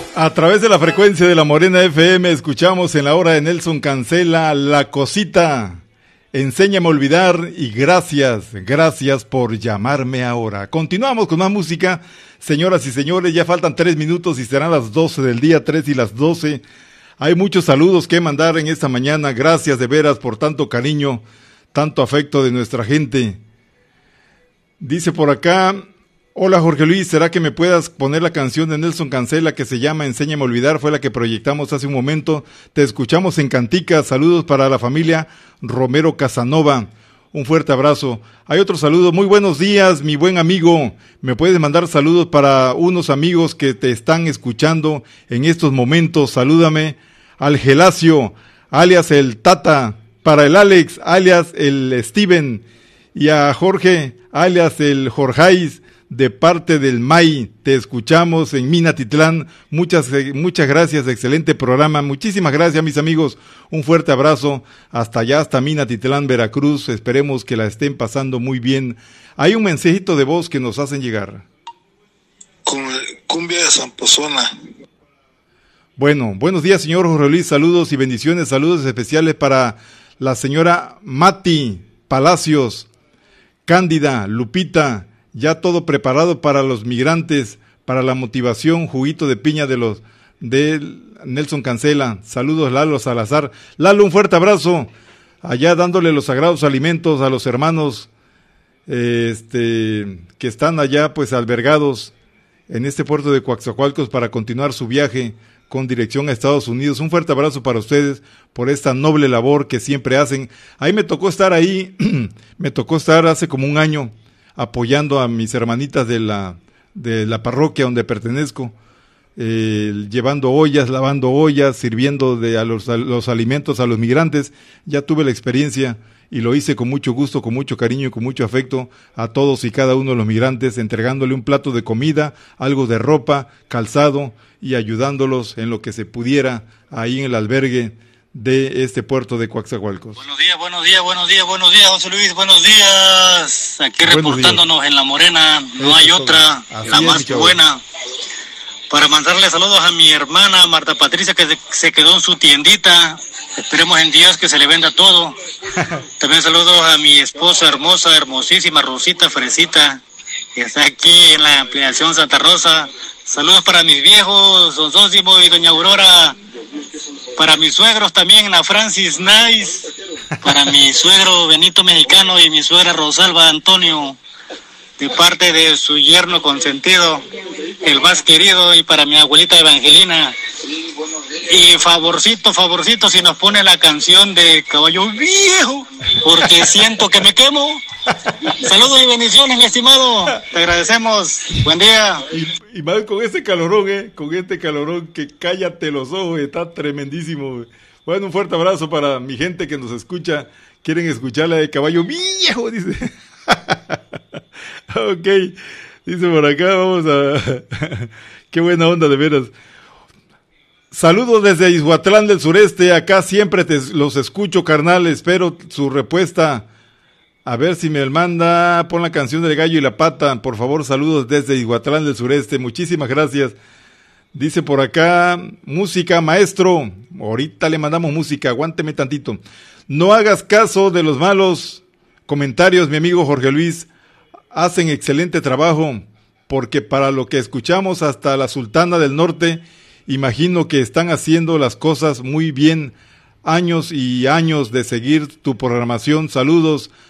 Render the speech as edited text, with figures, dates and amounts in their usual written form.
A través de la frecuencia de la Morena FM escuchamos en la hora de Nelson Cancela La Cosita. Enséñame a olvidar y gracias por llamarme ahora. Continuamos con más música. Señoras y señores, ya faltan 3 minutos y serán las 12 del día, 3 y las 12. Hay muchos saludos que mandar en esta mañana. Gracias de veras por tanto cariño, tanto afecto de nuestra gente. Dice por acá... Hola Jorge Luis, ¿será que me puedas poner la canción de Nelson Cancela que se llama Enséñame a olvidar? Fue la que proyectamos hace un momento. Te escuchamos en Cantica. Saludos para la familia Romero Casanova. Un fuerte abrazo. Hay otro saludo. Muy buenos días, mi buen amigo. ¿Me puedes mandar saludos para unos amigos que te están escuchando en estos momentos? Salúdame al Gelacio, alias el Tata, para el Alex, alias el Steven, y a Jorge, alias el Jorjais. De parte del MAI, te escuchamos en Minatitlán. Muchas gracias, excelente programa. Muchísimas gracias, mis amigos. Un fuerte abrazo hasta allá, hasta Minatitlán, Veracruz. Esperemos que la estén pasando muy bien. Hay un mensajito de voz que nos hacen llegar. Cumbia de Zampozona. Bueno, buenos días, señor Jorge Luis. Saludos y bendiciones. Saludos especiales para la señora Mati Palacios, Cándida, Lupita. Ya todo preparado para los migrantes, para la motivación, juguito de piña de Nelson Cancela. Saludos, Lalo Salazar. Lalo, un fuerte abrazo. Allá dándole los sagrados alimentos a los hermanos que están allá pues albergados en este puerto de Coatzacoalcos para continuar su viaje con dirección a Estados Unidos. Un fuerte abrazo para ustedes por esta noble labor que siempre hacen. Ahí me tocó estar hace como un año apoyando a mis hermanitas de la parroquia donde pertenezco, llevando ollas, lavando ollas, sirviendo los alimentos a los migrantes. Ya tuve la experiencia y lo hice con mucho gusto, con mucho cariño y con mucho afecto a todos y cada uno de los migrantes, entregándole un plato de comida, algo de ropa, calzado y ayudándolos en lo que se pudiera ahí en el albergue de este puerto de Coatzacoalcos. Buenos días, José Luis, buenos días. Aquí reportándonos en La Morena, no hay otra, la más buena. Para mandarle saludos a mi hermana Marta Patricia, que se quedó en su tiendita. Esperemos en Dios que se le venda todo. También saludos a mi esposa hermosa, hermosísima, Rosita Fresita, que está aquí en la ampliación Santa Rosa. Saludos para mis viejos, don Zósimo y doña Aurora. Para mis suegros también, a Francis Nice, para mi suegro Benito Mexicano y mi suegra Rosalba Antonio, de parte de su yerno consentido, el más querido, y para mi abuelita Evangelina. Y favorcito, si nos pone la canción de Caballo Viejo, porque siento que me quemo. Saludos y bendiciones, mi estimado. Te agradecemos. Buen día. Y más con este calorón, que cállate los ojos, está tremendísimo. Bueno, un fuerte abrazo para mi gente que nos escucha. Quieren escuchar la de Caballo Viejo, dice. Ok, dice por acá, vamos a... Qué buena onda, de veras. Saludos desde Izhuatlán del Sureste. Acá siempre los escucho, carnal. Espero su respuesta. A ver si me manda, pon la canción del Gallo y la Pata, por favor. Saludos desde Izhuatlán del Sureste, muchísimas gracias. Dice por acá, música, maestro. Ahorita le mandamos música, aguánteme tantito. No hagas caso de los malos comentarios, mi amigo Jorge Luis. Hacen excelente trabajo, porque para lo que escuchamos hasta la Sultana del Norte, imagino que están haciendo las cosas muy bien. Años y años de seguir tu programación. Saludos